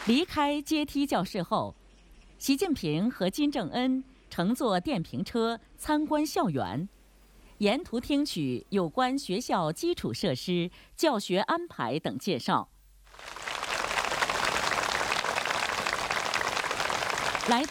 离开阶梯教室后，习近平和金正恩乘坐电瓶车参观校园，沿途听取有关学校基础设施、教学安排等介绍。来到